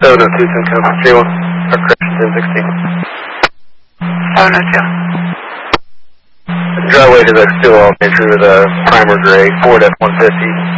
702 Simcoe, J1, or correction 1016. 702. Driveway to the steel all nature with a primer gray, Ford F-150.